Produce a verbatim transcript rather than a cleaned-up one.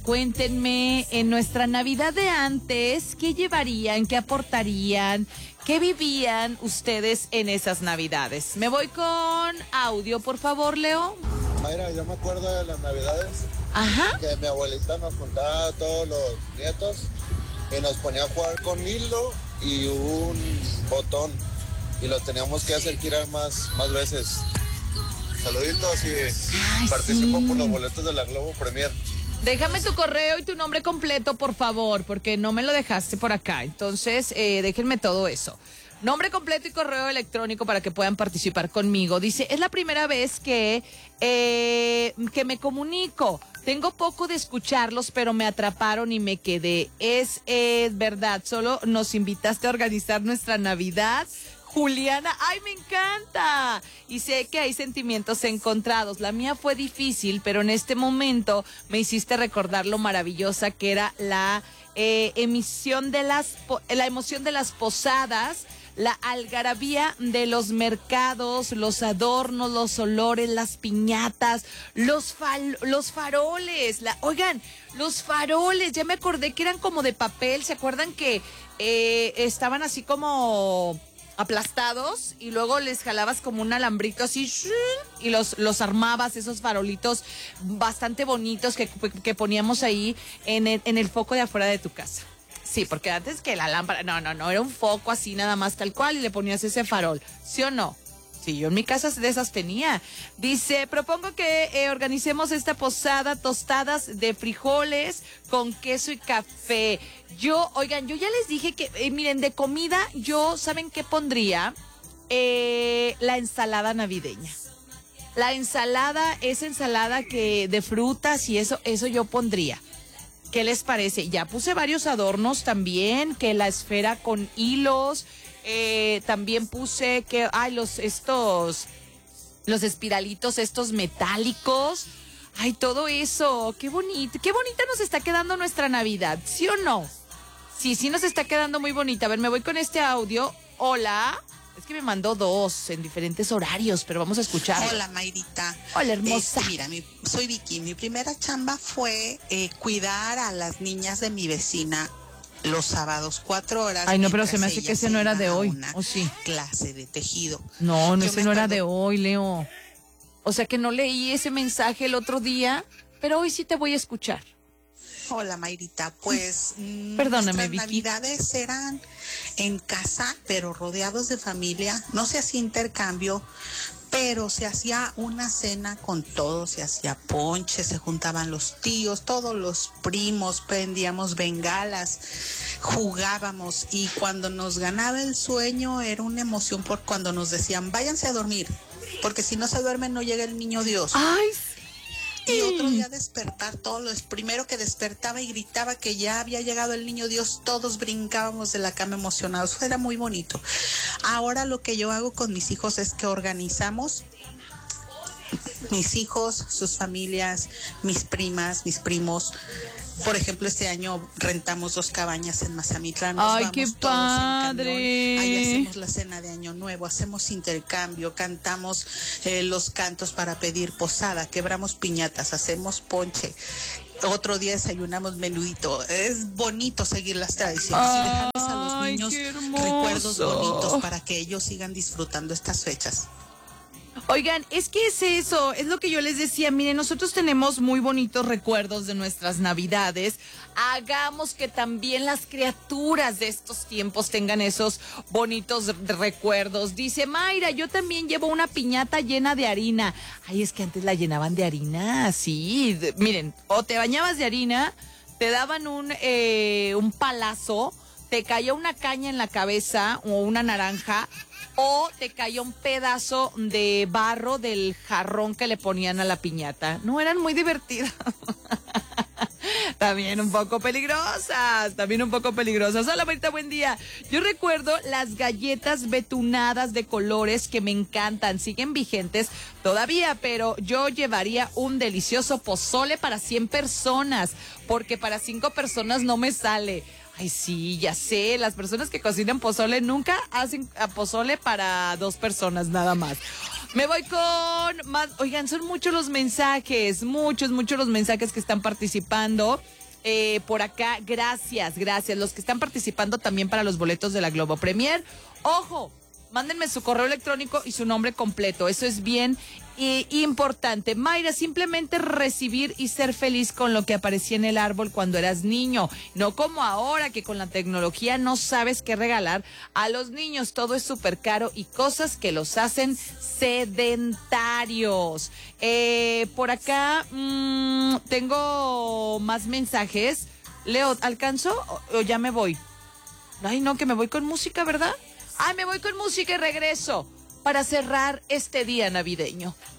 Cuéntenme, en nuestra Navidad de antes, ¿qué llevarían, qué aportarían, qué vivían ustedes en esas Navidades? Me voy con audio, por favor, Leo. Mayra, yo me acuerdo de las Navidades. Ajá. Que mi abuelita nos juntaba a todos los nietos y nos ponía a jugar con hilo y un botón y lo teníamos que hacer girar más, más veces. Saluditos y Ay, participo sí. por los boletos de la Globo Premier. Déjame tu correo y tu nombre completo, por favor, porque no me lo dejaste por acá. Entonces, eh, déjenme todo eso. Nombre completo y correo electrónico para que puedan participar conmigo. Dice, es la primera vez que, eh, que me comunico. Tengo poco de escucharlos, pero me atraparon y me quedé. Es, es verdad, solo nos invitaste a organizar nuestra Navidad. Juliana, ¡ay, me encanta! Y sé que hay sentimientos encontrados. La mía fue difícil, pero en este momento me hiciste recordar lo maravillosa que era la eh, emisión de las, la emoción de las posadas, la algarabía de los mercados, los adornos, los olores, las piñatas, los fal, los faroles. La, oigan, los faroles, ya me acordé que eran como de papel. ¿Se acuerdan que eh, estaban así como aplastados y luego les jalabas como un alambrito así y los, los armabas, esos farolitos bastante bonitos que, que poníamos ahí en el, en el foco de afuera de tu casa? Sí, porque antes que la lámpara, no, no, no, era un foco así nada más tal cual y le ponías ese farol, ¿sí o no? Sí, yo en mi casa de esas tenía. Dice, propongo que eh, organicemos esta posada, tostadas de frijoles con queso y café. Yo, oigan, yo ya les dije que, eh, miren, de comida, yo, ¿saben qué pondría? Eh, la ensalada navideña. La ensalada, esa ensalada que de frutas y eso, eso yo pondría. ¿Qué les parece? Ya puse varios adornos también, que la esfera con hilos. Eh, también puse que, ay, los, estos, los espiralitos estos metálicos, ay, todo eso, qué bonito, qué bonita nos está quedando nuestra Navidad, ¿sí o no? Sí, sí nos está quedando muy bonita. A ver, me voy con este audio. Hola, es que me mandó dos en diferentes horarios, pero vamos a escuchar. Hola, Mayrita. Hola, hermosa. Este, mira, mi, soy Vicky. Mi primera chamba fue eh, cuidar a las niñas de mi vecina los sábados cuatro horas. Ay, no, pero se me hace que ese no era de hoy, ¿o sí? Clase de tejido. No, no, Yo ese me no era acuerdo- de hoy, Leo. O sea que no leí ese mensaje el otro día, pero hoy sí te voy a escuchar. Hola, Mayrita. Pues mm, Perdóname, nuestras Vicky. navidades eran en casa, pero rodeados de familia. No se hacía intercambio, pero se hacía una cena con todos, se hacía ponche, se juntaban los tíos, todos los primos, prendíamos bengalas, jugábamos y cuando nos ganaba el sueño era una emoción por cuando nos decían, váyanse a dormir, porque si no se duermen no llega el niño Dios. Ay, Y otro día despertar todos los, primero que despertaba y gritaba que ya había llegado el niño Dios, todos brincábamos de la cama emocionados, era muy bonito. Ahora lo que yo hago con mis hijos es que organizamos mis hijos, sus familias, mis primas, mis primos. Por ejemplo, este año rentamos dos cabañas en Mazamitla. Nos ay, vamos qué todos en padre. camión. Ahí hacemos la cena de Año Nuevo, hacemos intercambio, cantamos eh, los cantos para pedir posada, quebramos piñatas, hacemos ponche. Otro día desayunamos menudito. Es bonito seguir las tradiciones y dejarles a los Ay, niños qué hermoso. recuerdos bonitos para que ellos sigan disfrutando estas fechas. Oigan, es que es eso, es lo que yo les decía. Miren, nosotros tenemos muy bonitos recuerdos de nuestras Navidades. Hagamos que también las criaturas de estos tiempos tengan esos bonitos r- recuerdos. Dice Mayra, yo también llevo una piñata llena de harina. Ay, es que antes la llenaban de harina, sí. De- miren, o te bañabas de harina, te daban un, eh, un palazo, te caía una caña en la cabeza o una naranja, o te cayó un pedazo de barro del jarrón que le ponían a la piñata. No, eran muy divertidas. También un poco peligrosas, también un poco peligrosas. Hola, Marita, buen día. Yo recuerdo las galletas betunadas de colores que me encantan. Siguen vigentes todavía, pero yo llevaría un delicioso pozole para cien personas, porque para cinco personas no me sale. Ay, sí, ya sé, las personas que cocinan pozole nunca hacen a pozole para dos personas nada más. Me voy con más. Oigan, son muchos los mensajes, muchos, muchos los mensajes que están participando. Eh, por acá, gracias, gracias. Los que están participando también para los boletos de la Globo Premier. Ojo, mándenme su correo electrónico y su nombre completo. Eso es bien eh, importante. Mayra, simplemente recibir y ser feliz con lo que aparecía en el árbol cuando eras niño. No como ahora que con la tecnología no sabes qué regalar a los niños. Todo es súper caro y cosas que los hacen sedentarios. Eh, por acá mmm, tengo más mensajes. Leo, ¿alcanzo o, o ya me voy? Ay, no, que me voy con música, ¿verdad? Ay, me voy con música y regreso para cerrar este día navideño.